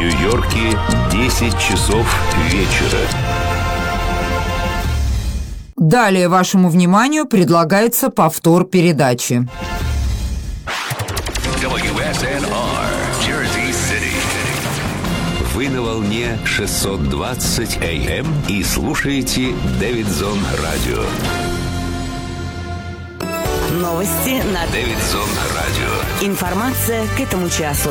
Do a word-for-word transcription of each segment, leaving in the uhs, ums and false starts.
Нью-Йорке десять часов вечера. Далее вашему вниманию предлагается повтор передачи. дабл ю эс эн ар, Jersey City. Вы на волне шестьсот двадцать эй эм и слушаете Дэвидсон Радио. Новости на Дэвидсон Радио. Информация к этому часу.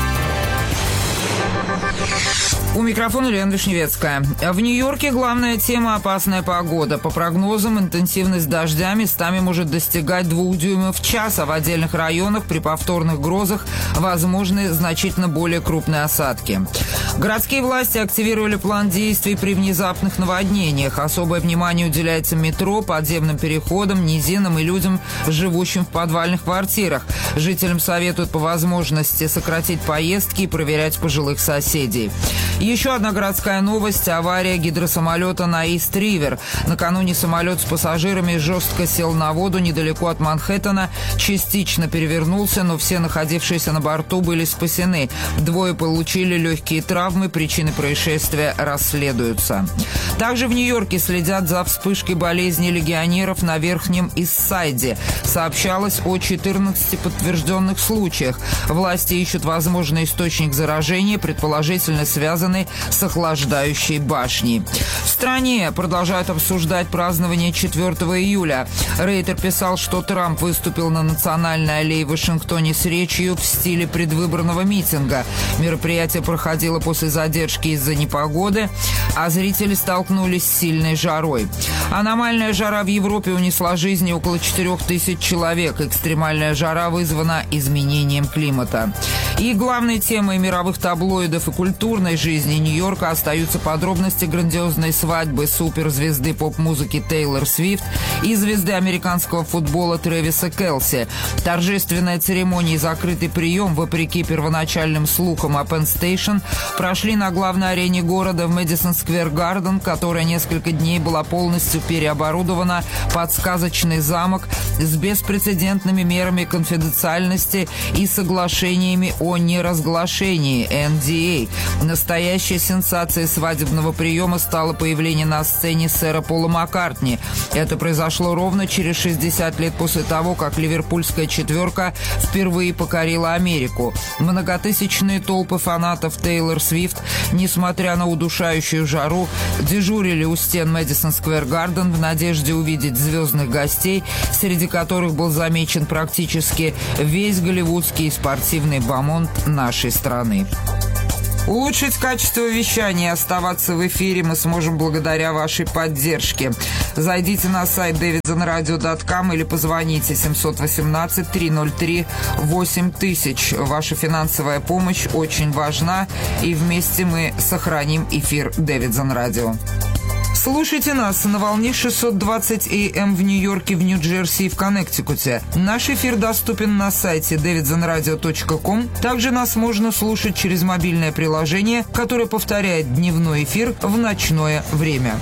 У микрофона Лена Вишневецкая. В Нью-Йорке главная тема – опасная погода. По прогнозам, интенсивность дождя местами может достигать двух дюймов в час, а в отдельных районах при повторных грозах возможны значительно более крупные осадки. Городские власти активировали план действий при внезапных наводнениях. Особое внимание уделяется метро, подземным переходам, низинам и людям, живущим в подвальных квартирах. Жителям советуют по возможности сократить поездки и проверять пожилых соседей. Еще одна городская новость – авария гидросамолета на Ист-Ривер. Накануне самолет с пассажирами жестко сел на воду недалеко от Манхэттена, частично перевернулся, но все находившиеся на борту были спасены. Двое получили легкие травмы, причины происшествия расследуются. Также в Нью-Йорке следят за вспышкой болезни легионеров на Верхнем Ист-Сайде. Сообщалось о четырнадцати подтвержденных случаях. Власти ищут возможный источник заражения, предположительно связанный с охлаждающей башней. В стране продолжают обсуждать празднование четвёртого июля. Рейтер писал, что Трамп выступил на Национальной аллее в Вашингтоне с речью в стиле предвыборного митинга. Мероприятие проходило после задержки из-за непогоды, а зрители столкнулись с сильной жарой. Аномальная жара в Европе унесла жизни около четырех тысяч человек. Экстремальная жара вызвана изменением климата. И главной темой мировых таблоидов и культурной жизни Нью-Йорка остаются подробности грандиозной свадьбы суперзвезды поп-музыки Тейлор Свифт и звезды американского футбола Трэвиса Келси. Торжественная церемония и закрытый прием, вопреки первоначальным слухам о Penn Station, прошли на главной арене города в Мэдисон Сквер Гарден, которая несколько дней была полностью переоборудована под сказочный замок с беспрецедентными мерами конфиденциальности и соглашениями о неразглашении эн ди эй. Настоящей сенсацией свадебного приема стало появление на сцене сэра Пола Маккартни. Это произошло ровно через шестьдесят лет после того, как ливерпульская четверка впервые покорила Америку. Многотысячные толпы фанатов Тейлор Свифт, несмотря на удушающую жару, дежурили у стен Мэдисон Сквер Гарден в надежде увидеть звездных гостей, среди которых был замечен практически весь голливудский и спортивный бомонд нашей страны. Улучшить качество вещания и оставаться в эфире мы сможем благодаря вашей поддержке. Зайдите на сайт дэвидсон радио точка ком или позвоните семь один восемь три ноль три восемь тысяч. Ваша финансовая помощь очень важна, и вместе мы сохраним эфир Дэвидсон Радио. Слушайте нас на волне шестьсот двадцать эй эм в Нью-Йорке, в Нью-Джерси и в Коннектикуте. Наш эфир доступен на сайте дэвидсон радио точка ком. Также нас можно слушать через мобильное приложение, которое повторяет дневной эфир в ночное время.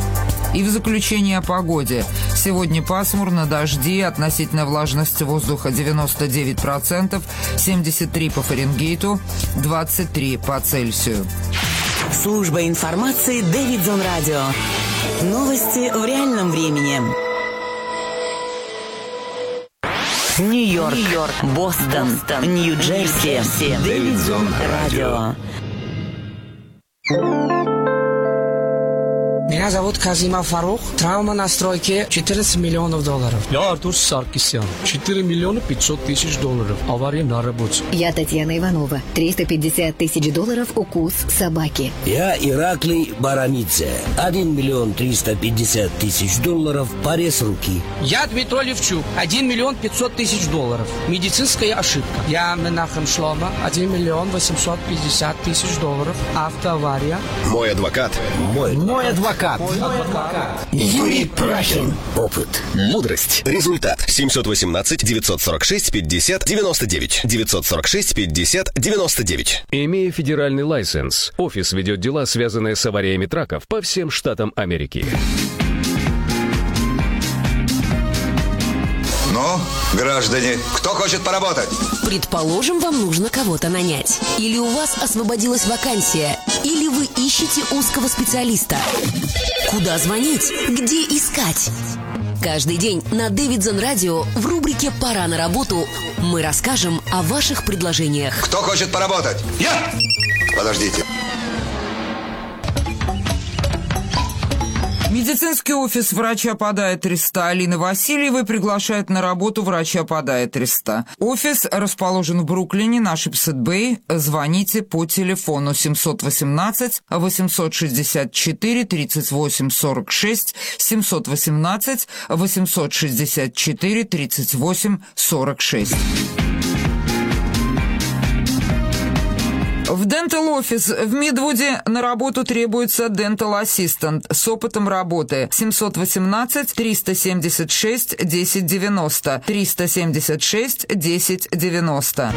И в заключение о погоде. Сегодня пасмурно, дожди, относительная влажность воздуха девяносто девять процентов, семьдесят три по Фаренгейту, двадцать три по Цельсию. Служба информации Дэвидсон Радио. Новости в реальном времени. Нью-Йорк, Нью-Йорк, Бостон, Бостон, Нью-Джерси. Дэвидсон Радио. Меня зовут Казима Фарух. Травма на стройке четырнадцать миллионов долларов. Я Артур Саркисян. четыре миллиона пятьсот тысяч долларов. Авария на работе. Я Татьяна Иванова. триста пятьдесят тысяч долларов укус собаки. Я Ираклий Баранидзе. один миллион триста пятьдесят тысяч долларов. Порез руки. Я Дмитрий Левчук. один миллион пятьсот тысяч долларов. Медицинская ошибка. Я Менахем Шлома. один миллион восемьсот пятьдесят тысяч долларов. Автоавария. Мой адвокат. Мой, Мой адвокат. Мой адвокат. Юрий Прахин. Опыт. Мудрость. Результат. семьсот восемнадцать девятьсот сорок шесть пятьдесят девяносто девять. девятьсот сорок шесть пятьдесят девяносто девять. Имея федеральный лайсенс, офис ведет дела, связанные с авариями траков по всем штатам Америки. Ну, Граждане, кто хочет поработать? Предположим, вам нужно кого-то нанять. Или у вас освободилась вакансия. Или вы ищете узкого специалиста. Куда звонить? Где искать? Каждый день на Дэвидсон Радио в рубрике «Пора на работу» мы расскажем о ваших предложениях. Кто хочет поработать? Я! Подождите. Медицинский офис врача «Подает Треста» Алины Васильевой приглашает на работу врача «Подает Треста». Офис расположен в Бруклине на Шипсет-Бэй. Звоните по телефону семь один восемь восемь шесть четыре тридцать восемь сорок шесть, семь один восемь восемь шесть четыре тридцать восемь сорок шесть. В Dental Office в Мидвуде на работу требуется Dental Assistant с опытом работы. семь один восемь триста семьдесят шесть десять девяносто, триста семьдесят шесть десять девяносто.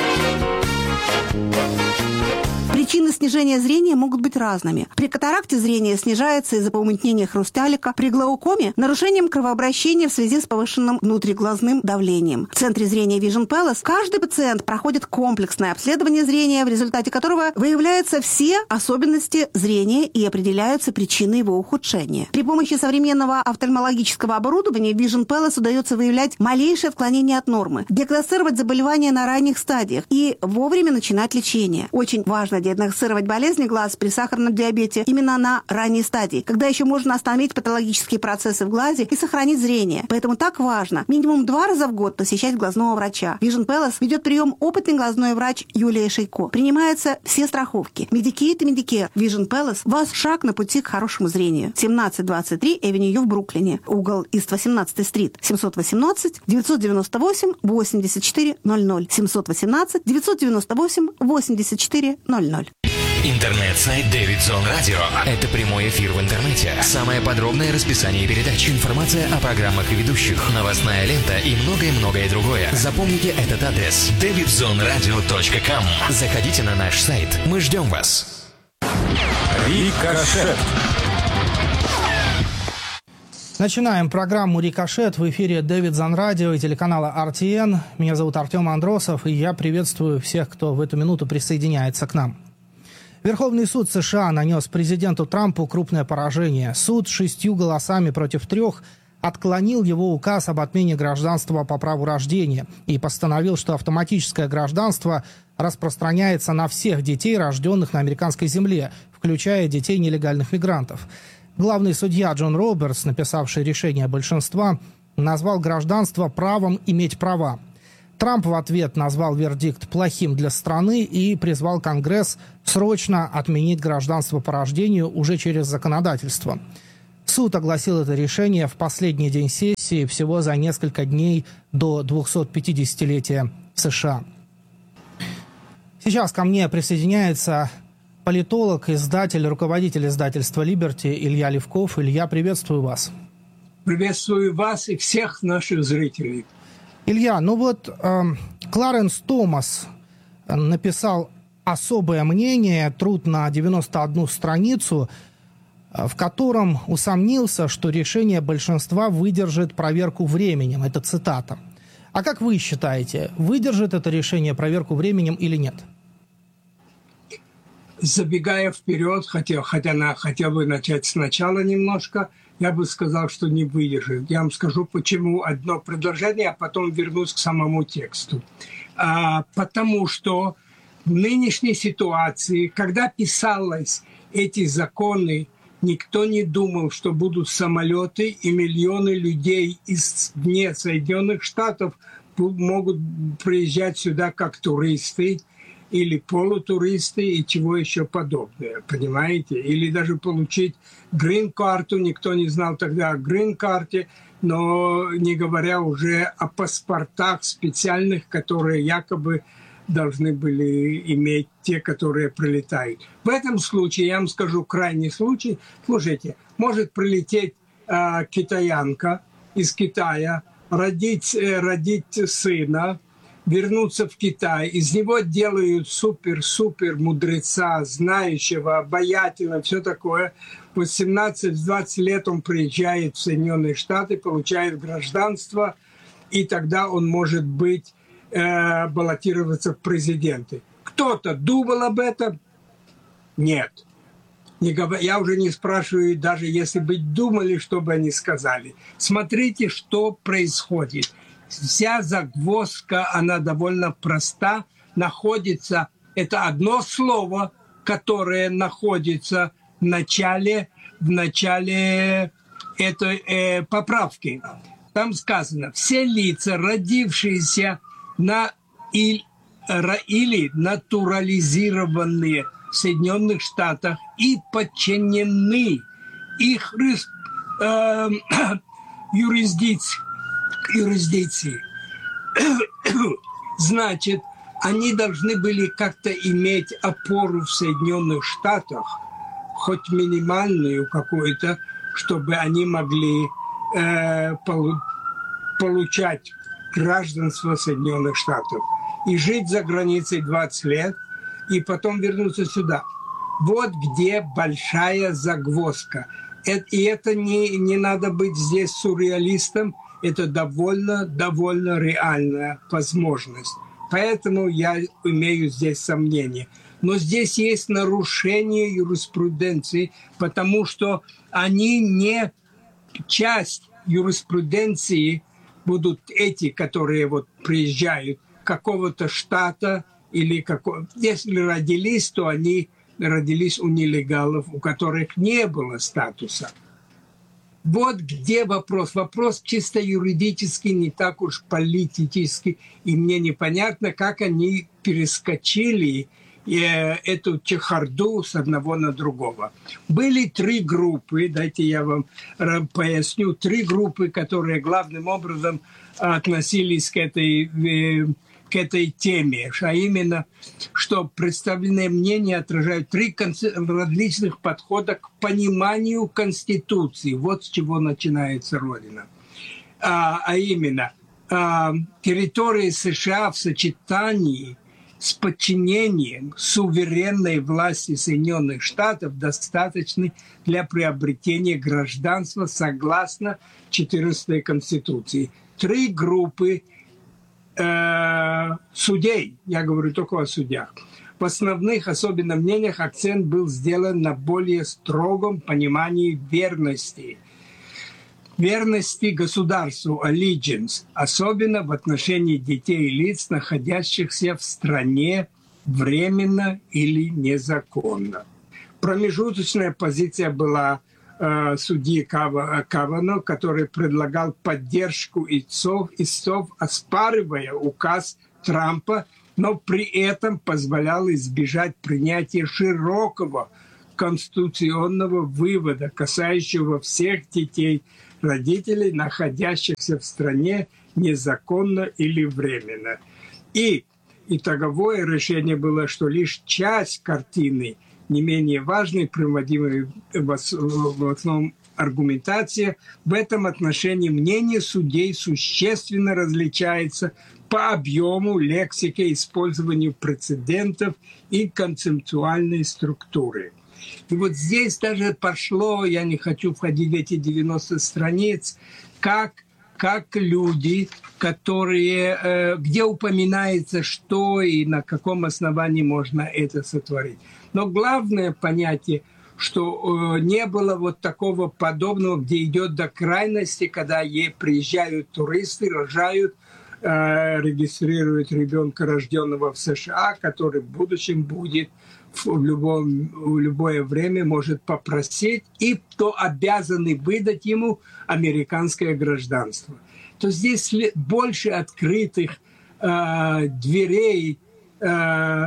Причины снижения зрения могут быть разными. При катаракте зрение снижается из-за помутнения хрусталика, при глаукоме – нарушением кровообращения в связи с повышенным внутриглазным давлением. В центре зрения Vision Palace каждый пациент проходит комплексное обследование зрения, в результате которого выявляются все особенности зрения и определяются причины его ухудшения. При помощи современного офтальмологического оборудования Vision Palace удается выявлять малейшее отклонение от нормы, диагностировать заболевания на ранних стадиях и вовремя начинать лечение. Очень важно диагностировать болезни глаз при сахарном диабете именно на ранней стадии, когда еще можно остановить патологические процессы в глазе и сохранить зрение. Поэтому так важно минимум два раза в год посещать глазного врача. Vision Palace ведет прием опытный глазной врач Юлия Шейко. Принимаются все страховки. Medicaid и Medicare. Vision Palace – ваш шаг на пути к хорошему зрению. семнадцать двадцать три Эвеню в Бруклине. Угол Ист восемнадцатый стрит. семь один восемь девять девять восемь восемьдесят четыре ноль ноль. семь один восемь девять девять восемь восемьдесят четыре ноль ноль. Интернет-сайт Дэвидсон Радио. Это прямой эфир в интернете. Самое подробное расписание передач, информация о программах и ведущих, новостная лента и многое-многое другое. Запомните этот адрес: дэвидсон радио точка ком. Заходите на наш сайт. Мы ждем вас. Рикошет. Начинаем программу «Рикошет» в эфире Дэвидсон Радио и телеканала ар ти эн. Меня зовут Артем Андросов, и я приветствую всех, кто в эту минуту присоединяется к нам. Верховный суд США нанес президенту Трампу крупное поражение. Суд шестью голосами против трех отклонил его указ об отмене гражданства по праву рождения и постановил, что автоматическое гражданство распространяется на всех детей, рожденных на американской земле, включая детей нелегальных мигрантов. Главный судья Джон Робертс, написавший решение большинства, назвал гражданство правом иметь права. Трамп в ответ назвал вердикт плохим для страны и призвал Конгресс срочно отменить гражданство по рождению уже через законодательство. Суд огласил это решение в последний день сессии, всего за несколько дней до двухсотпятидесятилетия США. Сейчас ко мне присоединяется политолог, издатель, руководитель издательства «Либерти» Илья Левков. Илья, приветствую вас. Приветствую вас и всех наших зрителей. Илья, ну вот э, Кларенс Томас написал особое мнение, труд на девяносто одну страницу, э, в котором усомнился, что решение большинства выдержит проверку временем. Это цитата. А как вы считаете, выдержит это решение проверку временем или нет? Забегая вперед, хотя, хотя на, хотел бы начать сначала немножко, я бы сказал, что не выдержит. Я вам скажу, почему одно предложение, а потом вернусь к самому тексту. А, потому что в нынешней ситуации, когда писались эти законы, никто не думал, что будут самолеты и миллионы людей из вне Соединенных Штатов могут приезжать сюда как туристы или полутуристы и чего еще подобное, понимаете? Или даже получить грин-карту, никто не знал тогда о грин-карте, но не говоря уже о паспортах специальных, которые якобы должны были иметь те, которые прилетают. В этом случае, я вам скажу крайний случай, слушайте, может прилететь э, китаянка из Китая, родить, э, родить сына, вернуться в Китай, из него делают супер-супер мудреца, знающего, обаятельного, все такое. В восемнадцать-двадцать лет он приезжает в Соединенные Штаты, получает гражданство, и тогда он может быть, э, баллотироваться в президенты. Кто-то думал об этом? Нет. Не говор... Я уже не спрашиваю, даже если бы думали, что бы они сказали. Смотрите, что происходит. Вся загвоздка, она довольно проста. Находится, это одно слово, которое находится в начале, в начале этой э, поправки. Там сказано, все лица, родившиеся на или, или натурализированные в Соединенных Штатах и подчинены их э, юрисдикции, юрисдикции. Значит, они должны были как-то иметь опору в Соединенных Штатах, хоть минимальную какую-то, чтобы они могли э, получать гражданство Соединенных Штатов и жить за границей двадцать лет, и потом вернуться сюда. Вот где большая загвоздка. И это не, не надо быть здесь сюрреалистом, это довольно, довольно реальная возможность. Поэтому я имею здесь сомнения. Но здесь есть нарушение юриспруденции, потому что они не часть юриспруденции будут эти, которые вот приезжают какого-то штата или какого... Если родились, то они родились у нелегалов, у которых не было статуса. Вот где вопрос. Вопрос чисто юридический, не так уж политический. И мне непонятно, как они перескочили э, эту чехарду с одного на другого. Были три группы, дайте я вам поясню, три группы, которые главным образом относились к этой, э, к этой теме. А именно, что представленные мнения отражают три различных подхода к пониманию Конституции. Вот с чего начинается Родина. А, а именно, а, территории США в сочетании с подчинением суверенной власти Соединенных Штатов достаточны для приобретения гражданства согласно четырнадцатой Конституции. Три группы э, судей, я говорю только о судьях, в основных, особенно мнениях, акцент был сделан на более строгом понимании верности. Верности государству, allegiance, особенно в отношении детей и лиц, находящихся в стране временно или незаконно. Промежуточная позиция была э, судьи Кавано, который предлагал поддержку истцов, истцов, оспаривая указ Трампа, но при этом позволял избежать принятия широкого конституционного вывода, касающего всех детей, родителей, находящихся в стране незаконно или временно. И итоговое решение было, что лишь часть картины, не менее важной, приводимой в основном аргументация, в этом отношении мнение судей существенно различается по объему, лексике, использованию прецедентов и концептуальной структуры. И вот здесь даже пошло, я не хочу входить в эти девяносто страниц, как, как люди, которые, э, где упоминается, что и на каком основании можно это сотворить. Но главное понятие, что э, не было вот такого подобного, где идет до крайности, когда ей приезжают туристы, рожают, э, регистрируют ребенка, рожденного в США, который в будущем будет в, любом, в любое время может попросить, и кто обязаны выдать ему американское гражданство. То здесь больше открытых э, дверей, э,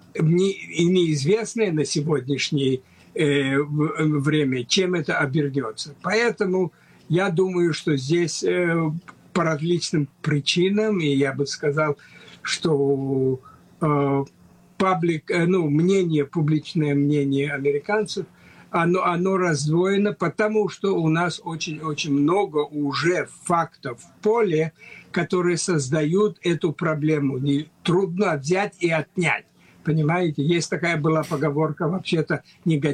не, неизвестные на сегодняшнее э, время, чем это обернется. Поэтому я думаю, что здесь э, по различным причинам, и я бы сказал, что э, Паблик, ну, мнение, публичное мнение американцев, оно, оно раздвоено, потому что у нас очень-очень много уже фактов в поле, которые создают эту проблему. Не, трудно взять и отнять. Понимаете, есть такая была поговорка, вообще-то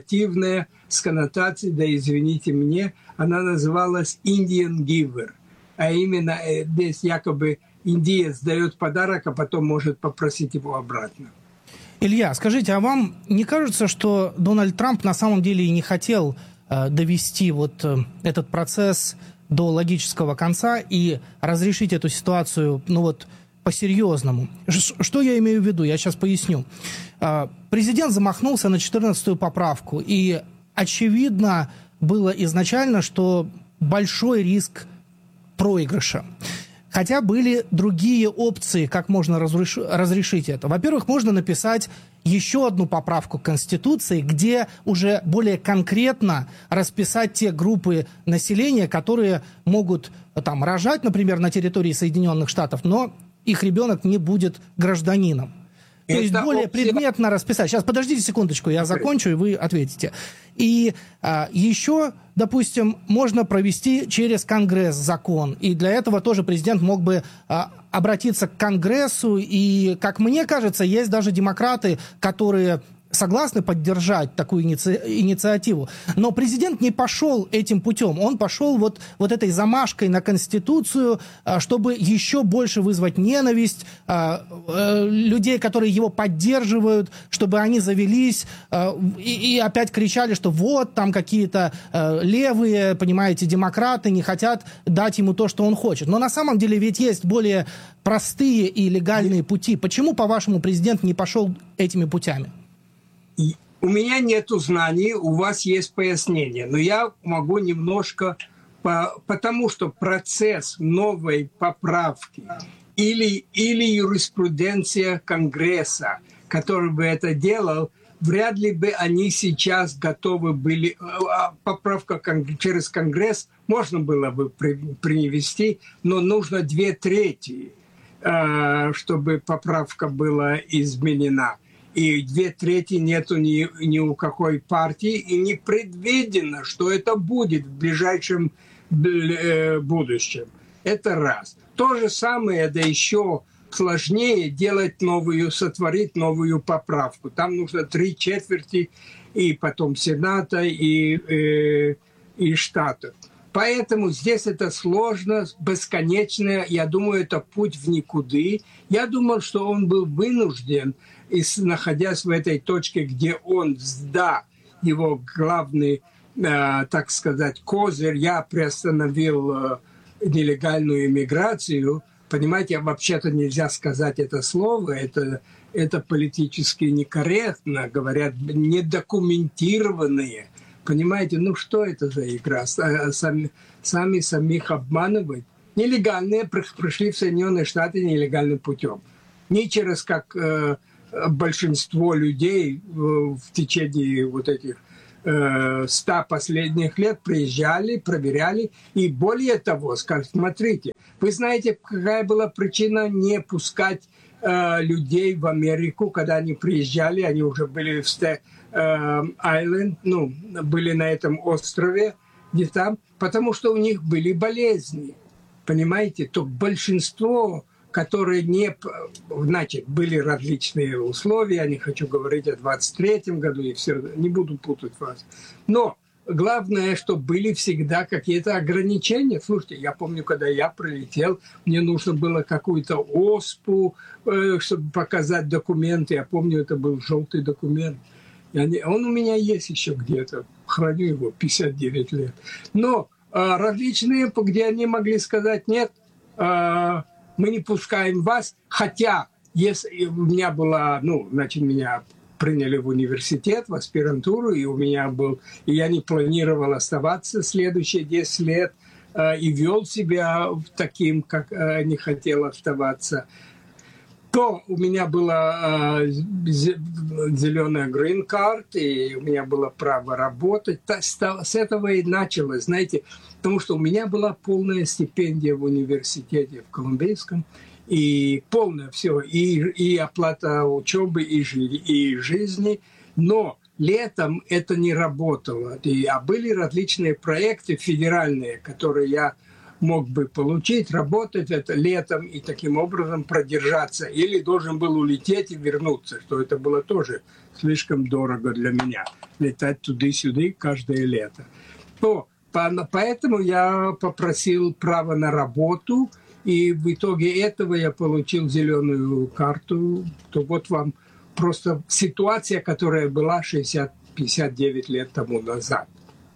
негативная, с коннотацией, да извините мне, она называлась Indian Giver. а именно здесь якобы индиец дает подарок, а потом может попросить его обратно. Илья, скажите, а вам не кажется, что Дональд Трамп на самом деле и не хотел э, довести вот э, этот процесс до логического конца и разрешить эту ситуацию, ну вот, по-серьезному? Что я имею в виду? Я сейчас поясню. Э, президент замахнулся на четырнадцатую поправку, и очевидно было изначально, что большой риск проигрыша. Хотя были другие опции, как можно разреш... разрешить это. Во-первых, можно написать еще одну поправку к Конституции, где уже более конкретно расписать те группы населения, которые могут там рожать, например, на территории Соединенных Штатов, но их ребенок не будет гражданином. То это есть более опция... предметно расписать. Сейчас, подождите секундочку, я закончу, и вы ответите. И а, еще, допустим, можно провести через Конгресс закон. И для этого тоже президент мог бы а, обратиться к Конгрессу. И, как мне кажется, есть даже демократы, которые согласны поддержать такую иници... инициативу. Но президент не пошел этим путем. Он пошел вот, вот этой замашкой на Конституцию, чтобы еще больше вызвать ненависть людей, которые его поддерживают, чтобы они завелись и, и опять кричали, что вот там какие-то левые, понимаете, демократы не хотят дать ему то, что он хочет. Но на самом деле ведь есть более простые и легальные пути. Почему, по-вашему, президент не пошел этими путями? У меня нет знаний, у вас есть пояснение, но я могу немножко, по, потому что процесс новой поправки или, или юриспруденция Конгресса, который бы это делал, вряд ли бы они сейчас готовы были. Поправка через Конгресс можно было бы привести, но нужно две трети, чтобы поправка была изменена. И две трети нету ни, ни у какой партии, и не предвидено, что это будет в ближайшем э, будущем. Это раз. То же самое, да еще сложнее делать новую, сотворить новую поправку. Там нужно три четверти, и потом Сената, и, э, и Штатов. Поэтому здесь это сложно, бесконечно. Я думаю, это путь в никуда. Я думал, что он был вынужден, и находясь в этой точке, где он сда, его главный, э, так сказать, козырь, я приостановил э, нелегальную иммиграцию. Понимаете, вообще-то нельзя сказать это слово, это, это политически некорректно, говорят, недокументированные. Понимаете, ну что это за игра? Сами, сами самих обманывать. Нелегальные пришли в Соединенные Штаты нелегальным путем. Не через как... Э, большинство людей в течение вот этих э, ста последних лет приезжали, проверяли. И более того, скажут, смотрите, вы знаете, какая была причина не пускать э, людей в Америку, когда они приезжали, они уже были в Стэт-Айленд, ну, были на этом острове, где там, потому что у них были болезни. Понимаете, то большинство... которые не... Значит, были различные условия, я не хочу говорить о двадцать третьем году, и все, не буду путать вас. Но главное, что были всегда какие-то ограничения. Слушайте, я помню, когда я прилетел, мне нужно было какую-то оспу, э, чтобы показать документы. Я помню, это был желтый документ. Я не, он у меня есть еще где-то, храню его пятьдесят девять лет. Но э, различные, где они могли сказать, нет, э, мы не пускаем вас, хотя если у меня была, ну, значит, меня приняли в университет, в аспирантуру, и у меня был, и я не планировал оставаться следующие десять лет, э, и вел себя таким, как э, не хотел оставаться, то у меня была э, зеленая green card, и у меня было право работать. С этого и началось, знаете, потому что у меня была полная стипендия в университете в Колумбийском, и полное все, и, и оплата учебы, и, жи, и жизни, но летом это не работало. И, а были различные проекты федеральные, которые я мог бы получить, работать это летом и таким образом продержаться. Или должен был улететь и вернуться, что это было тоже слишком дорого для меня. Летать туда-сюда каждое лето. То Поэтому я попросил право на работу, и в итоге этого я получил зеленую карту. То вот вам просто ситуация, которая была шестьдесят-пятьдесят девять лет тому назад.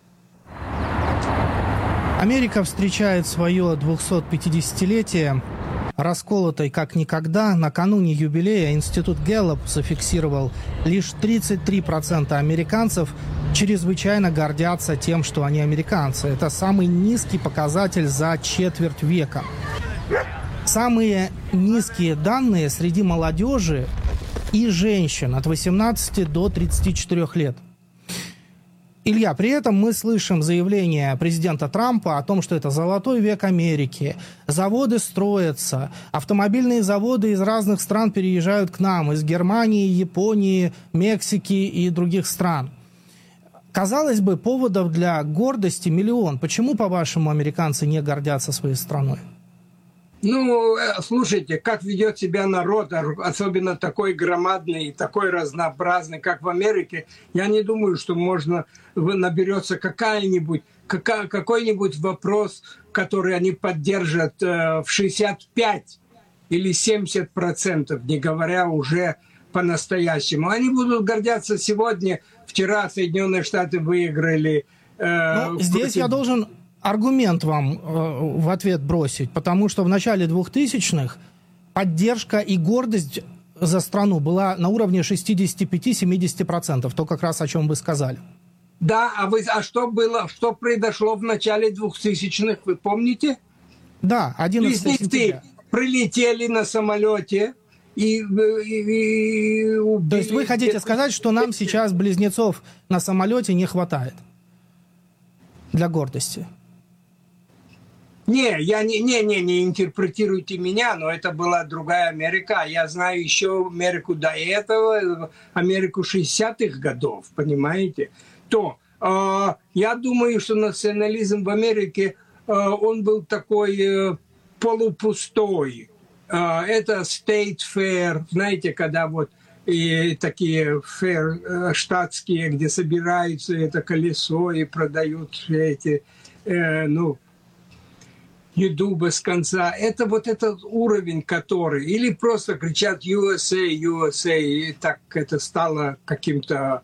Америка встречает свое двухсотпятидесятилетие расколотой как никогда. Накануне юбилея институт Гэллоп зафиксировал, лишь тридцать три процента американцев чрезвычайно гордятся тем, что они американцы. Это самый низкий показатель за четверть века. Самые низкие данные среди молодежи и женщин от восемнадцати до тридцати четырёх лет. Илья, при этом мы слышим заявление президента Трампа о том, что это золотой век Америки, заводы строятся, автомобильные заводы из разных стран переезжают к нам, из Германии, Японии, Мексики и других стран. Казалось бы, поводов для гордости миллион. Почему, по-вашему, американцы не гордятся своей страной? Ну, слушайте, как ведет себя народ, особенно такой громадный и такой разнообразный, как в Америке, я не думаю, что можно наберется какая-нибудь, какая, какой-нибудь вопрос, который они поддержат э, в шестьдесят пять или семьдесят процентов, не говоря уже по-настоящему. Они будут гордяться сегодня. Вчера Соединенные Штаты выиграли. Э, ну, здесь против... я должен... аргумент вам э, в ответ бросить, потому что в начале двухтысячных поддержка и гордость за страну была на уровне шестьдесят пять - семьдесят процентов, то как раз о чем вы сказали. Да, а, вы, а что было, что произошло в начале двухтысячных, вы помните? Да, одиннадцатого сентября. Прилетели на самолете и, и, и убили... То есть вы хотите сказать, что нам сейчас близнецов на самолете не хватает для гордости? Не, я не, не, не, не интерпретируйте меня, но это была другая Америка. Я знаю еще Америку до этого, Америку шестидесятых годов, понимаете? То э, я думаю, что национализм в Америке, э, он был такой э, полупустой. Э, это state fair, знаете, когда вот и такие фэр э, штатские, где собираются это колесо и продают все эти, э, ну, еду без конца. Это вот этот уровень, который... Или просто кричат ю эс эй, ю эс эй, и так это стало каким-то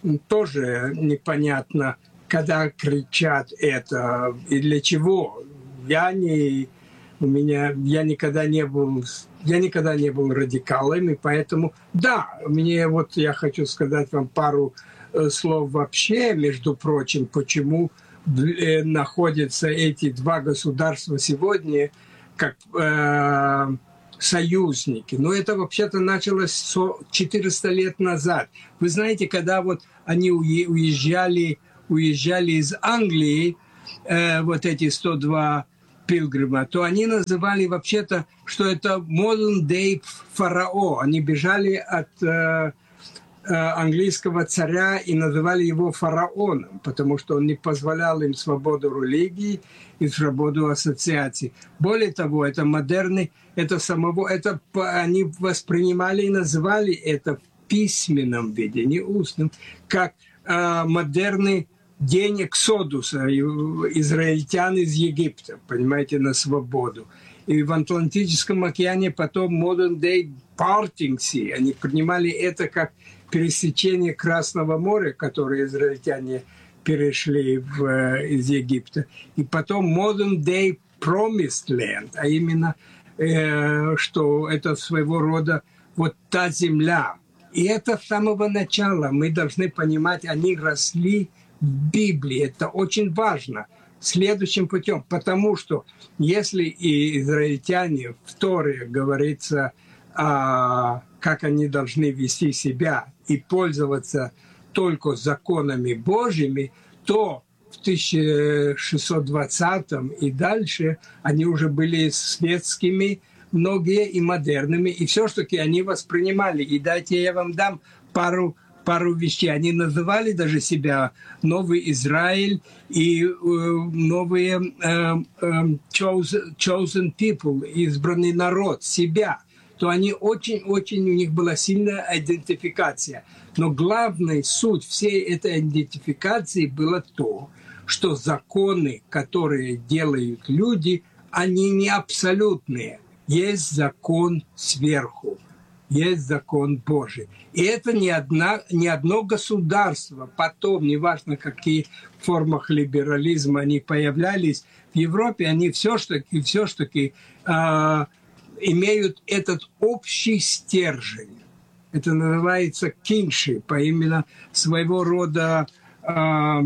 тоже непонятно, когда кричат это и для чего. Я не... У меня... Я никогда не был... Я никогда не был радикалом, и поэтому... Да, мне вот... Я хочу сказать вам пару э, слов вообще, между прочим, почему... находятся эти два государства сегодня как э, союзники. Но это вообще-то началось четыреста лет назад. Вы знаете, когда вот они уезжали, уезжали из Англии, э, вот эти сто два пилгрима, то они называли вообще-то, что это modern day фарао. Они бежали от... Э, английского царя и называли его фараоном, потому что он не позволял им свободу религии и свободу ассоциаций. Более того, это модерный, это самого, это они воспринимали и называли это в письменном виде, не устном, как э, модерный день Эксодуса, израильтян из Египта, понимаете, на свободу. И в Атлантическом океане потом modern day parting sea, они принимали это как пересечение Красного моря, которое израильтяне перешли в, из Египта. И потом modern day promised land, а именно, э, что это своего рода вот та земля. И это с самого начала мы должны понимать, они росли в Библии. Это очень важно. Следующим путем. Потому что если и израильтяне в Торе говорится, а, как они должны вести себя и пользоваться только законами Божьими, то в тысяча шестьсот двадцатом и дальше они уже были светскими, многие и модерными, и все-таки они воспринимали. И дайте я вам дам пару, пару вещей. Они называли даже себя Новый Израиль и э, новые э, э, chosen, chosen people, избранный народ, себя. То они очень-очень, у них была сильная идентификация. Но главная суть всей этой идентификации было то, что законы, которые делают люди, они не абсолютные. Есть закон сверху, есть закон Божий. И это не, одна, не одно государство. Потом, неважно, в каких формах либерализма они появлялись, в Европе они все-таки, все-таки э, имеют этот общий стержень. Это называется киншип, а именно своего рода э,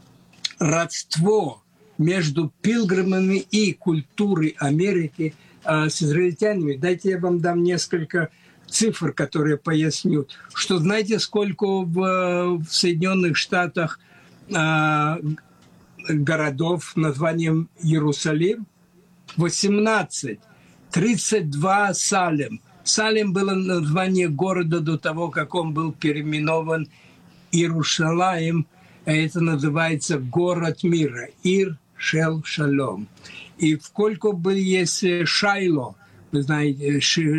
родство между пилгримами и культурой Америки э, с израильтянами. Дайте я вам дам несколько цифр, которые пояснют. Что знаете, сколько в, в Соединенных Штатах э, городов названием Иерусалим? восемнадцать. тридцать два Салем. Салем было название города до того, как он был переименован Иерушалаим. Это называется город мира. Ир Шел Шалом. И сколько бы есть Шайло, вы знаете,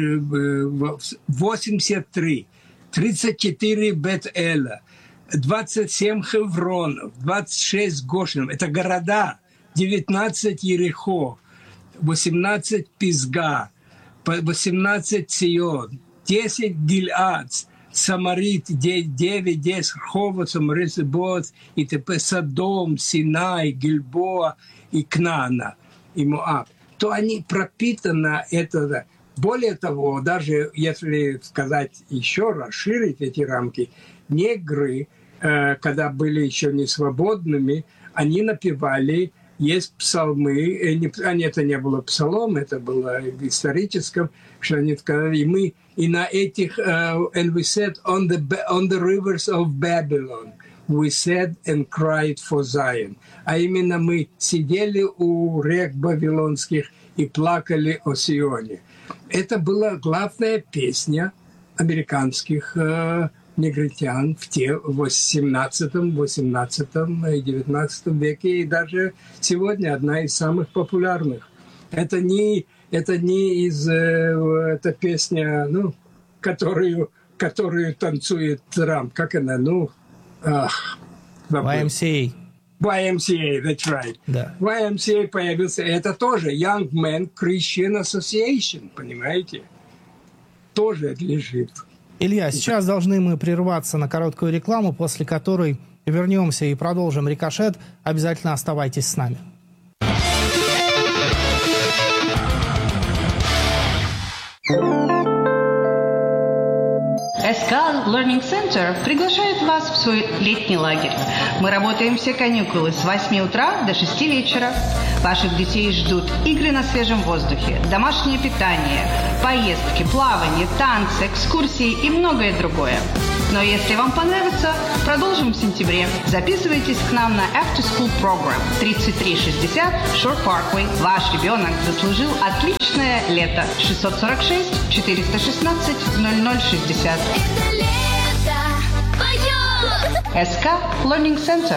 восемьдесят три. тридцать четыре Бет-Эля. двадцать семь Хевронов. двадцать шесть Гошинов. Это города. девятнадцать Ерехо. восемнадцать Пизга. восемнадцать Сион, десять Гильад, Самарит, девять, десять Рхова, Самарит, Боц, и т.п. Содом, Синай, Гильбоа и Кнана, и Моаб, то они пропитаны это. Более того, даже если сказать еще, расширить эти рамки, негры, когда были еще не свободными, они напевали. Есть псалмы, они, это не было псалом, это было историческим, что они сказали, и мы, и на этих, uh, and we said, on the, on the rivers of Babylon, we said and cried for Zion. А именно мы сидели у рек Вавилонских и плакали о Сионе. Это была главная песня американских uh, негритян в те в семнадцатом, восемнадцатом и девятнадцатом веке, и даже сегодня одна из самых популярных. Это не, это не из эта песня, ну, которую, которую танцует Трамп, как она, ну, ах, вай эм си эй. вай эм си эй, that's right. Да. вай эм си эй появился, это тоже Young Men Christian Association, понимаете? Тоже лежит. Илья, сейчас должны мы прерваться на короткую рекламу, после которой вернемся и продолжим «Рикошет». Обязательно оставайтесь с нами. эс ка Learning Center приглашает вас в свой летний лагерь. Мы работаем все каникулы с восьми утра до шести вечера. Ваших детей ждут игры на свежем воздухе, домашнее питание, поездки, плавание, танцы, экскурсии и многое другое. Но если вам понравится, продолжим в сентябре. Записывайтесь к нам на After School Program тридцать три шестьдесят Shore Parkway. Ваш ребенок заслужил отличное лето. шестьсот сорок шесть четыреста шестнадцать ноль ноль шестьдесят. Это лето поет! эс ка Learning Center.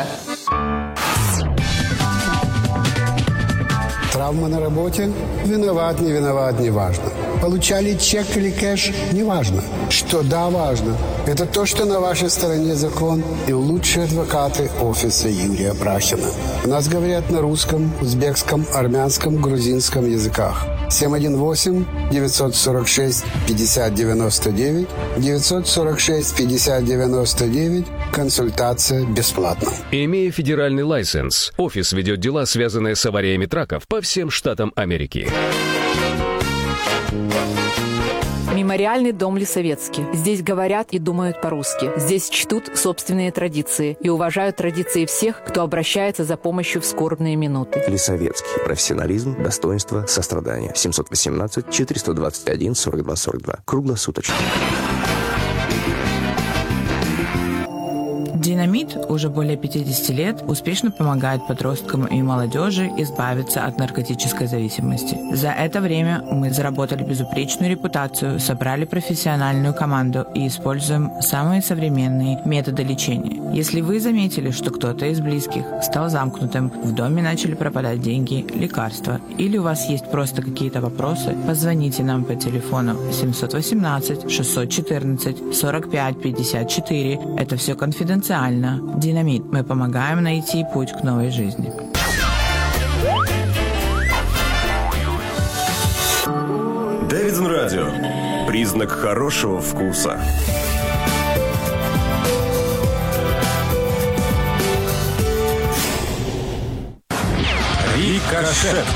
Травма на работе? Виноват, не виноват, не важно. Получали чек или кэш? Не важно. Что да, важно. Это то, что на вашей стороне закон и лучшие адвокаты офиса Юрия Брахина. У нас говорят на русском, узбекском, армянском, грузинском языках. семь один восемь девятьсот сорок шесть пятьдесят девяносто девять девятьсот сорок шесть пятьдесят девяносто девять. Консультация бесплатна. Имея федеральный лайсенс, офис ведет дела, связанные с авариями траков по всем штатам Америки. Мемориальный дом Лисовецкий. Здесь говорят и думают по-русски. Здесь чтут собственные традиции и уважают традиции всех, кто обращается за помощью в скорбные минуты. Лисовецкий. Профессионализм, достоинство, сострадание. семьсот восемнадцать четыреста двадцать один сорок два сорок два. Круглосуточно. Динамит уже более пятьдесят лет успешно помогает подросткам и молодежи избавиться от наркотической зависимости. За это время мы заработали безупречную репутацию, собрали профессиональную команду и используем самые современные методы лечения. Если вы заметили, что кто-то из близких стал замкнутым, в доме начали пропадать деньги, лекарства, или у вас есть просто какие-то вопросы, позвоните нам по телефону семь один восемь шесть один четыре сорок пять пятьдесят четыре. Это все конфиденциально. Официально. Динамит. Мы помогаем найти путь к новой жизни. Дэвидсон Радио. Признак хорошего вкуса. Рикошет.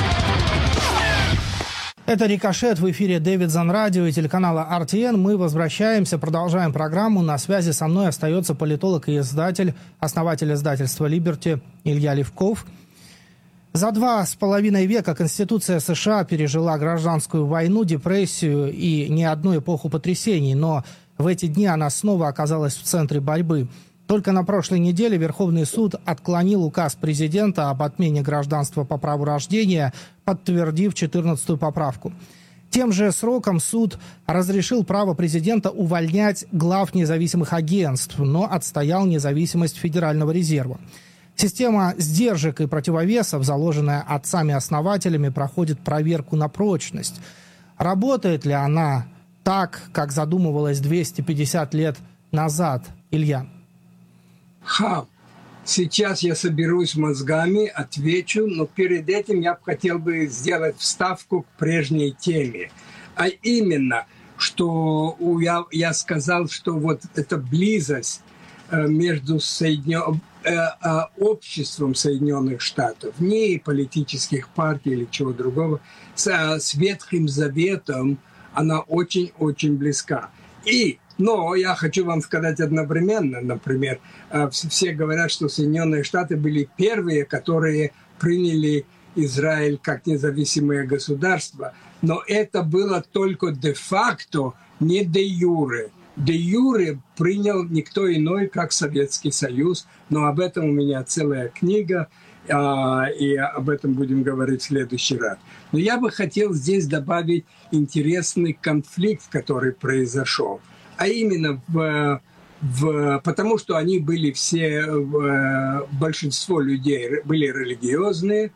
Это «Рикошет» в эфире Дэвидсон Радио и телеканала ар ти эн. Мы возвращаемся, продолжаем программу. На связи со мной остается политолог и издатель, основатель издательства «Либерти» Илья Левков. За два с половиной века Конституция США пережила гражданскую войну, депрессию и не одну эпоху потрясений, но в эти дни она снова оказалась в центре борьбы. Только на прошлой неделе Верховный суд отклонил указ президента об отмене гражданства по праву рождения, подтвердив четырнадцатую поправку. Тем же сроком суд разрешил право президента увольнять глав независимых агентств, но отстоял независимость Федерального резерва. Система сдержек и противовесов, заложенная отцами-основателями, проходит проверку на прочность. Работает ли она так, как задумывалось двести пятьдесят лет назад, Илья? Ха, сейчас я соберусь мозгами, отвечу, но перед этим я хотел бы сделать вставку к прежней теме. А именно, что я, я сказал, что вот эта близость между Соединенными обществом Соединенных Штатов, не политических партий или чего другого, с, с Ветхим Заветом, она очень-очень близка. И, но я хочу вам сказать одновременно, например, все говорят, что Соединенные Штаты были первые, которые приняли Израиль как независимое государство, но это было только де-факто, не де-юре. Де-юре принял никто иной, как Советский Союз, но об этом у меня целая книга, и об этом будем говорить в следующий раз. Но я бы хотел здесь добавить интересный конфликт, который произошел, а именно в, в, потому что они были все, большинство людей были религиозные,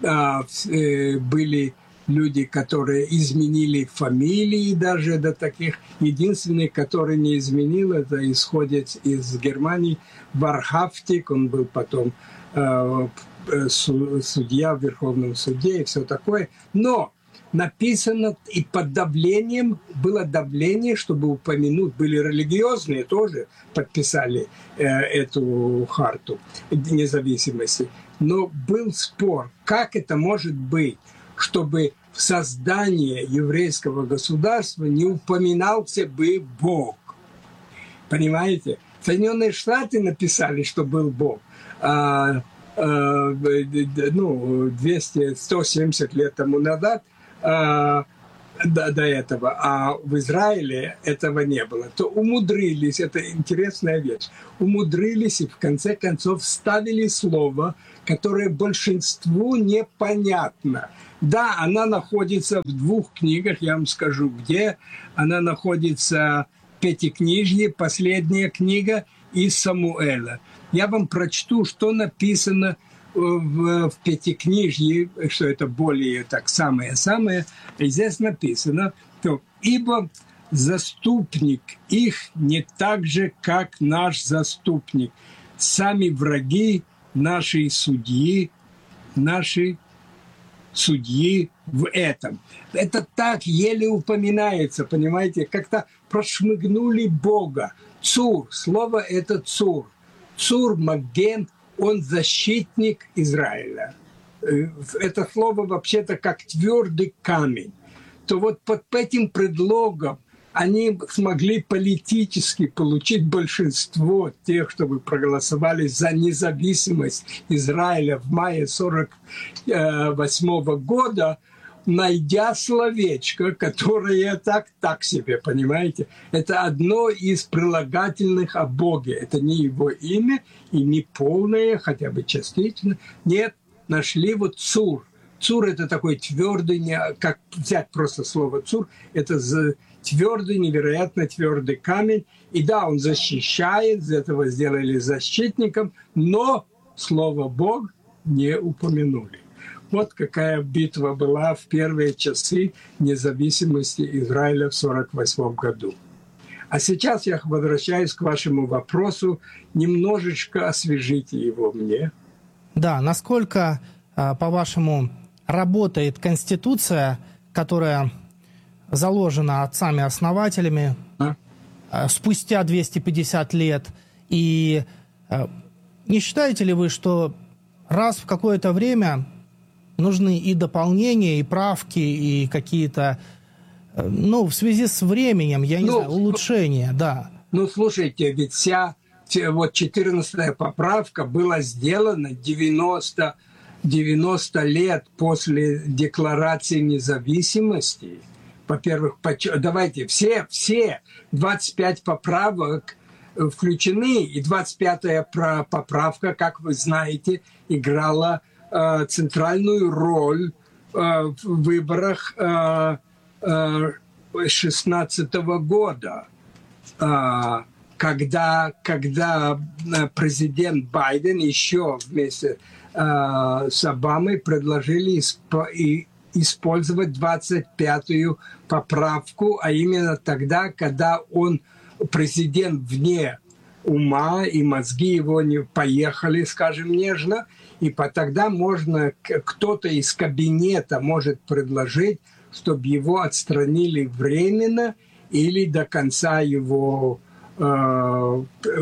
были люди, которые изменили фамилии даже до таких. Единственный, который не изменил, это исходит из Германии, Вархафтик, он был потом э, судья в Верховном суде и все такое. Но написано, и под давлением, было давление, чтобы упомянуть, были религиозные тоже, подписали э, эту харту независимости. Но был спор, как это может быть, чтобы в создании еврейского государства не упоминался бы Бог. Понимаете? Соединенные Штаты написали, что был Бог. А, а, ну, двести сто семьдесят лет тому назад а, до, до этого. А в Израиле этого не было. То умудрились, это интересная вещь, умудрились и в конце концов вставили слово, которое большинству непонятно. Да, она находится в двух книгах, я вам скажу, где. Она находится в Пятикнижье, последняя книга, из Самуэля. Я вам прочту, что написано в, в Пятикнижье, что это более так самое-самое. И здесь написано, что «Ибо заступник их не так же, как наш заступник. Сами враги нашей судьи, наши судьи в этом». Это так еле упоминается, понимаете, как-то прошмыгнули Бога. Цур, слово это цур. Цур Маген, он защитник Израиля. Это слово вообще-то как твердый камень. То вот под этим предлогом они смогли политически получить большинство тех, чтобы проголосовали за независимость Израиля в мае сорок восьмого года, найдя словечко, которое так, так себе, понимаете? Это одно из прилагательных о Боге. Это не его имя и не полное, хотя бы частично. Нет, нашли вот цур. Цур – это такой твердый, как взять просто слово цур, это твердый, невероятно твердый камень. И да, он защищает, из этого сделали защитником, но слово «Бог» не упомянули. Вот какая битва была в первые часы независимости Израиля в сорок восьмом году. А сейчас я возвращаюсь к вашему вопросу. Немножечко освежите его мне. Да, насколько, по-вашему, работает Конституция, которая заложена отцами-основателями а? спустя двести пятьдесят лет? И не считаете ли вы, что раз в какое-то время нужны и дополнения, и правки, и какие-то, ну, в связи с временем, я не ну, знаю, улучшения, да? Ну, слушайте, ведь вся, вот четырнадцатая поправка была сделана девяносто, девяносто лет после Декларации независимости. Во-первых, давайте, все, все двадцать пять поправок включены, и двадцать пятая поправка, как вы знаете, играла э, центральную роль э, в выборах э, э, шестнадцатого года, э, когда, когда президент Байден еще вместе э, с Обамой предложили исп- и использовать двадцать пятую поправку, а именно тогда, когда он президент вне ума, и мозги его не поехали, скажем нежно, и по тогда можно, кто-то из кабинета может предложить, чтобы его отстранили временно или до конца его э,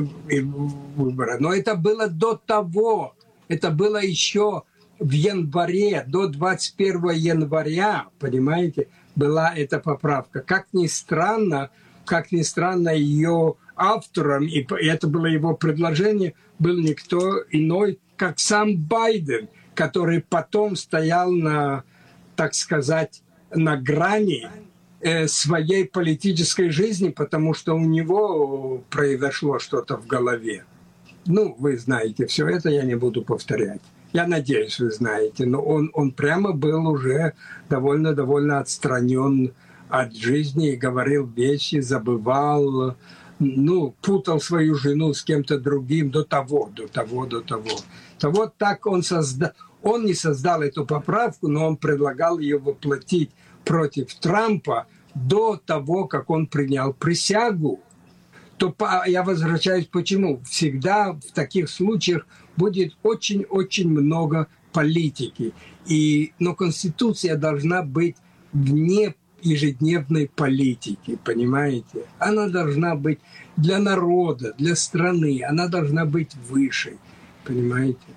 выбора. Но это было до того, это было еще в январе, до двадцать первого января, понимаете, была эта поправка. Как ни странно, Как ни странно, ее автором, и это было его предложение, был никто иной, как сам Байден, который потом стоял на, так сказать, на грани э, своей политической жизни, потому что у него произошло что-то в голове. Ну, вы знаете, все это я не буду повторять. Я надеюсь, вы знаете, но он, он прямо был уже довольно-довольно отстранен от жизни и говорил вещи, забывал, ну, путал свою жену с кем-то другим до того, до того, до того. То вот так он создал, он не создал эту поправку, но он предлагал ее воплотить против Трампа до того, как он принял присягу. То я возвращаюсь, почему? Всегда в таких случаях будет очень-очень много политики. И, но Конституция должна быть вне ежедневной политики, понимаете? Она должна быть для народа, для страны, она должна быть выше, понимаете?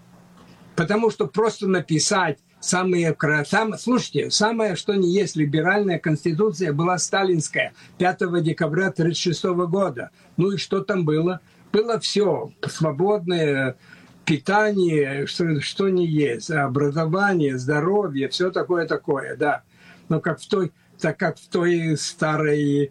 Потому что просто написать самые... Сам, слушайте, самое, что не есть либеральная конституция, была сталинская, пятого декабря тысяча девятьсот тридцать шестого года. Ну и что там было? Было все, свободное питание, что, что не есть, образование, здоровье, все такое-такое, да. Но как в той, так как в той старой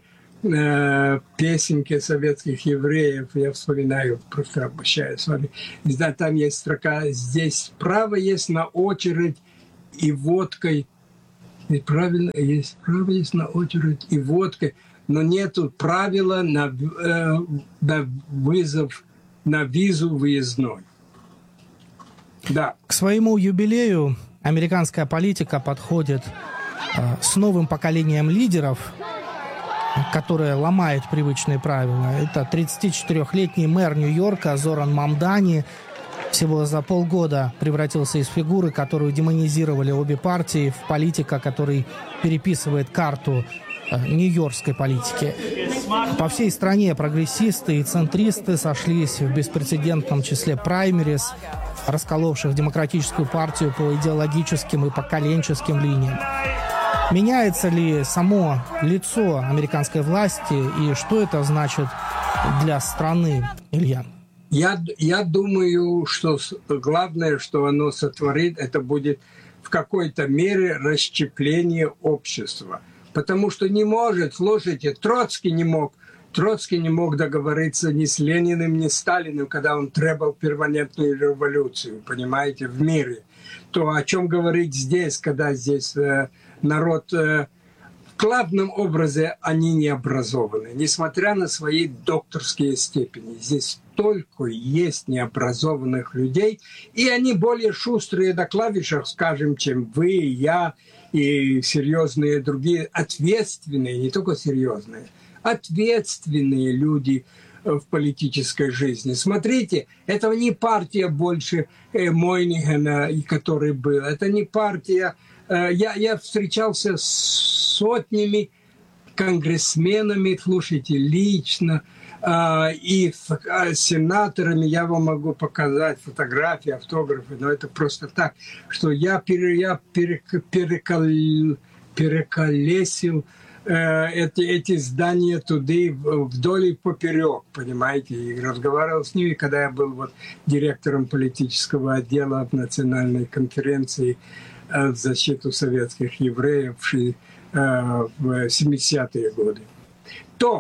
э, песенке советских евреев, я вспоминаю, просто обращаюсь с вами, да, там есть строка: «Здесь право есть на очередь и водкой». И правильно, есть право есть на очередь и водкой, но нету правила на, э, на вызов, на визу выездной. Да. К своему юбилею американская политика подходит с новым поколением лидеров, которое ломает привычные правила. Это тридцатичетырёхлетний мэр Нью-Йорка Зоран Мамдани. Всего за полгода превратился из фигуры, которую демонизировали обе партии, в политика, который переписывает карту нью-йоркской политики. По всей стране прогрессисты и центристы сошлись в беспрецедентном числе праймерис, расколовших демократическую партию по идеологическим и поколенческим линиям. Меняется ли само лицо американской власти и что это значит для страны, Илья? Я, я думаю, что главное, что оно сотворит, это будет в какой-то мере расщепление общества. Потому что не может, слушайте, Троцкий не мог, Троцкий не мог договориться ни с Лениным, ни с Сталиным, когда он требовал перманентную революцию, понимаете, в мире. То о чем говорить здесь, когда здесь э, народ... Э, главным образом они не образованы, несмотря на свои докторские степени. Здесь столько есть необразованных людей, и они более шустрые на клавишах, скажем, чем вы, я и серьезные другие, ответственные, не только серьезные, ответственные люди в политической жизни. Смотрите, это не партия больше э, Мойнигена, который был. Это не партия... Э, я, я встречался с сотнями конгрессменами, слушайте, лично, э, и э, сенаторами. Я вам могу показать фотографии, автографы, но это просто так, что я, пере, я перек, перекол, переколесил Эти, эти здания туды вдоль и поперек, понимаете, и разговаривал с ними, когда я был вот директором политического отдела в национальной конференции в защиту советских евреев в семидесятые годы. То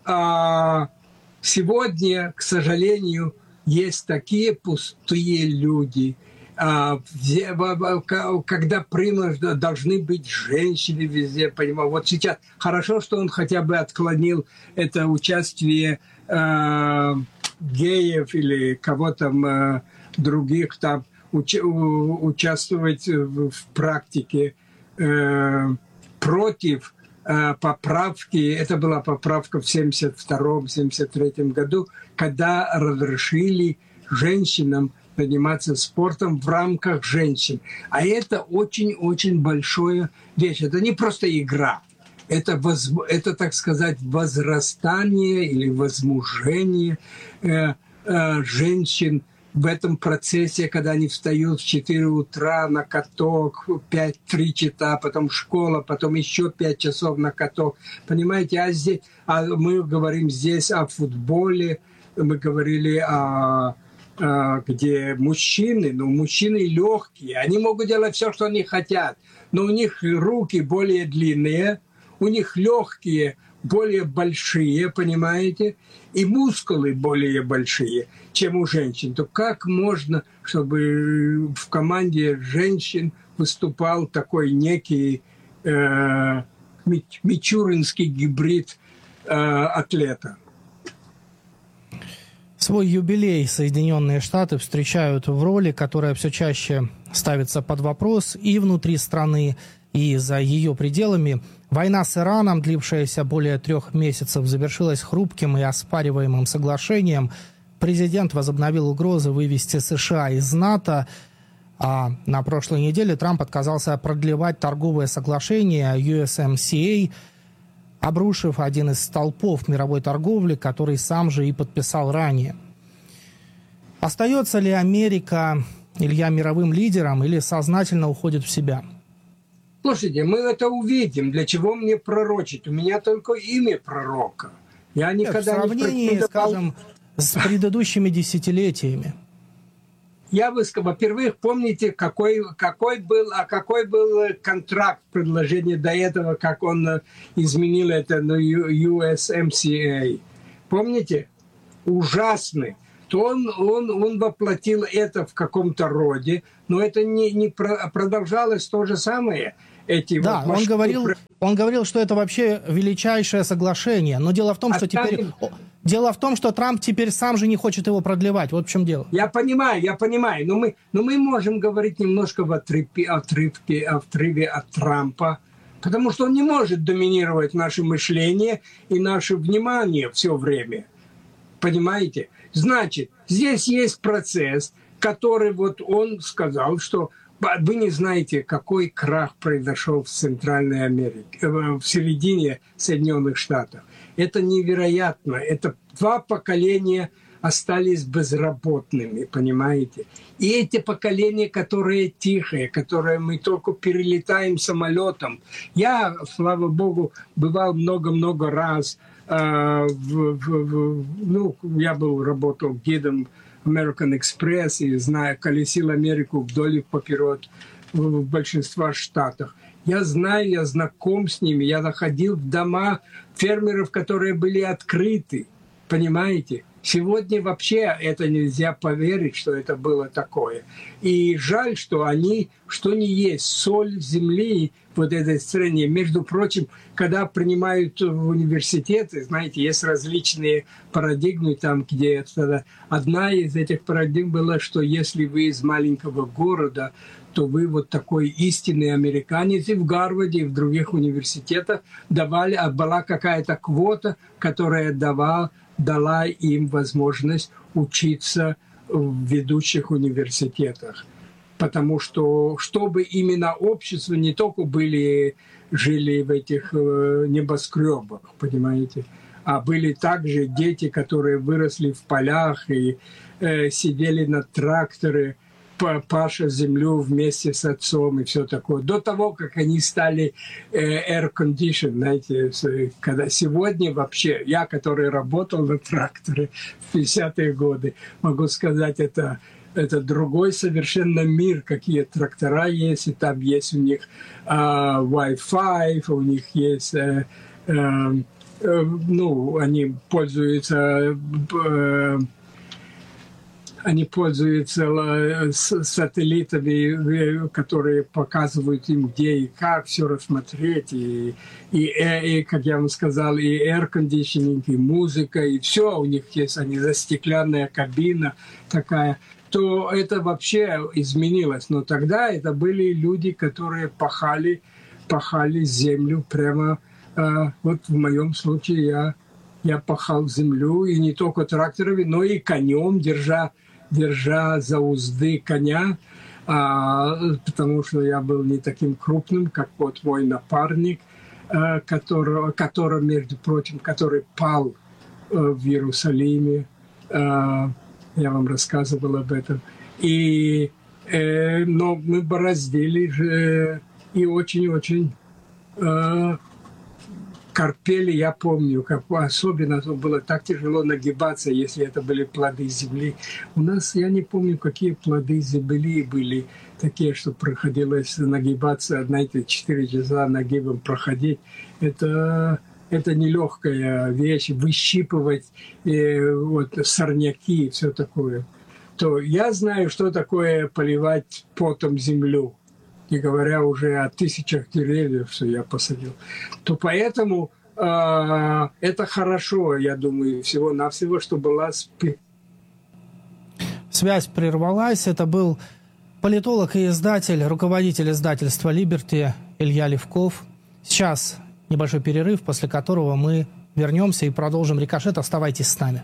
сегодня, к сожалению, есть такие пустые люди, когда примут, должны быть женщины везде, понимаю. Вот сейчас хорошо, что он хотя бы отклонил это участие э, геев или кого-то э, других там уч- участвовать в, в практике э, против э, поправки. Это была поправка в семьдесят втором — семьдесят третьем году, когда разрешили женщинам заниматься спортом в рамках женщин. А это очень-очень большая вещь. Это не просто игра. Это, воз... это так сказать, возрастание или возмужение э, э, женщин в этом процессе, когда они встают в четыре утра на каток, пять три часа, потом школа, потом еще пять часов на каток. Понимаете, а здесь а мы говорим здесь о футболе, мы говорили о где мужчины, ну, мужчины легкие, они могут делать все, что они хотят, но у них руки более длинные, у них легкие более большие, понимаете, и мускулы более большие, чем у женщин. То как можно, чтобы в команде женщин выступал такой некий э, мичуринский гибрид э, атлета? Свой юбилей Соединенные Штаты встречают в роли, которая все чаще ставится под вопрос и внутри страны, и за ее пределами. Война с Ираном, длившаяся более трех месяцев, завершилась хрупким и оспариваемым соглашением. Президент возобновил угрозы вывести США из НАТО, а на прошлой неделе Трамп отказался продлевать торговое соглашение ю эс эм си эй, обрушив один из столпов мировой торговли, который сам же и подписал ранее. Остается ли Америка, Илья, мировым лидером или сознательно уходит в себя? Слушайте, мы это увидим. Для чего мне пророчить? У меня только имя пророка. Я никогда в сравнении, не скажем, с предыдущими десятилетиями. Я бы сказал, во-первых, помните, какой, какой, был, а какой был контракт предложения до этого, как он изменил это на ю эс эм си эй. Помните? Ужасный. То он, он, он воплотил это в каком-то роде, но это не, не продолжалось то же самое. Эти да, вот он, говорил, он говорил, что это вообще величайшее соглашение. Но дело в том, что Оставим... теперь... Дело в том, что Трамп теперь сам же не хочет его продлевать. Вот в чем дело. Я понимаю, я понимаю. Но мы, но мы можем говорить немножко в отрывке, отрывке, отрыве от Трампа, потому что он не может доминировать наше мышление и наше внимание все время. Понимаете? Значит, здесь есть процесс, который вот он сказал, что вы не знаете, какой крах произошел в Центральной Америке, в середине Соединенных Штатов. Это невероятно. Это два поколения остались безработными, понимаете? И эти поколения, которые тихие, которые мы только перелетаем самолетом. Я, слава богу, бывал много-много раз. Э, в, в, в, ну, я был, работал гидом American Express и знаю, колесил Америку вдоль и поперек в большинстве штатов. Я знаю, я знаком с ними. Я заходил в дома фермеров, которые были открыты. Понимаете? Сегодня вообще это нельзя поверить, что это было такое. И жаль, что они, что не есть соль земли вот этой стране. Между прочим, когда принимают в университеты, знаете, есть различные парадигмы там, где одна из этих парадигм была, что если вы из маленького города, то вы вот такой истинный американец. И в Гарварде, и в других университетах давали, а была какая-то квота, которая давала, дала им возможность учиться в ведущих университетах. Потому что, чтобы именно общество не только были, жили в этих э, небоскребах, понимаете, а были также дети, которые выросли в полях и э, сидели на тракторе, паша землю вместе с отцом и все такое. До того, как они стали э, air condition, знаете, когда сегодня вообще, я, который работал на тракторе в пятидесятые годы, могу сказать, это, это другой совершенно мир, какие трактора есть, и там есть у них э, Wi-Fi, у них есть, э, э, э, ну, они пользуются... Э, Они пользуются сателлитами, которые показывают им, где и как все рассмотреть. И, и, и, как я вам сказал, и air-conditioning, и музыка, и все у них есть. Они за стеклянная кабина такая. То это вообще изменилось. Но тогда это были люди, которые пахали, пахали землю прямо. Э, вот в моем случае я, я пахал землю, и не только тракторами, но и конем, держа держа за узды коня, а, потому что я был не таким крупным, как вот мой напарник, а, которого, который, между прочим, который пал а, в Иерусалиме. А, я вам рассказывал об этом. И, э, но мы бороздили же и очень-очень э, корпели, я помню, как особенно было так тяжело нагибаться, если это были плоды земли. У нас, я не помню, какие плоды земли были такие, что приходилось нагибаться, знаете, четыре часа нагибом проходить. Это, это нелегкая вещь, выщипывать э, вот, сорняки и все такое. То я знаю, что такое поливать потом землю, не говоря уже о тысячах деревьев, что я посадил, то поэтому э, это хорошо, я думаю, всего-навсего, что была... Связь прервалась. Это был политолог и издатель, руководитель издательства «Либерти» Илья Левков. Сейчас небольшой перерыв, после которого мы вернемся и продолжим «Рикошет». Оставайтесь с нами.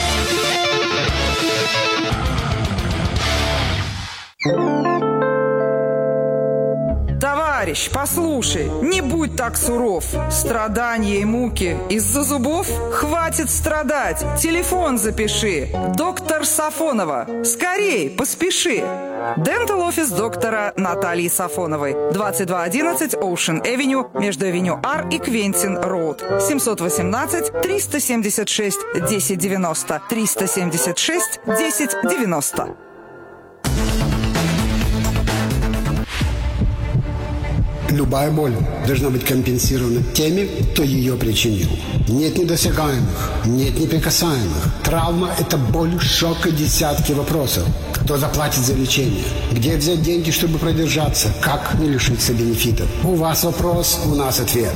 Товарищ, послушай, не будь так суров. Страдания и муки из-за зубов? Хватит страдать. Телефон запиши. Доктор Сафонова. Скорей, поспеши. Дентал офис доктора Натальи Сафоновой. двадцать два одиннадцать Ocean Avenue между Авеню Ар и Квентин Роуд. семьсот восемнадцать триста семьдесят шесть десять девяносто. триста семьдесят шесть десять девяносто. Любая боль должна быть компенсирована теми, кто ее причинил. Нет недосягаемых, нет неприкасаемых. Травма – это боль, шок и десятки вопросов. Кто заплатит за лечение? Где взять деньги, чтобы продержаться? Как не лишиться бенефитов? У вас вопрос, у нас ответ.